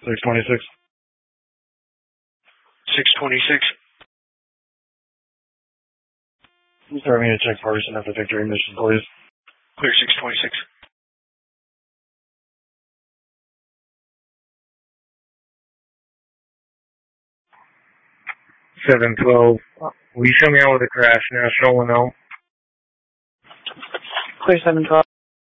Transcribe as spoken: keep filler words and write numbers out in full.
six twenty-six. six twenty-six. Start me a check person at the Victory mission, please. Clear six twenty-six. seven twelve. Will you show me out with a crash now, Show one oh? Clear seven twelve.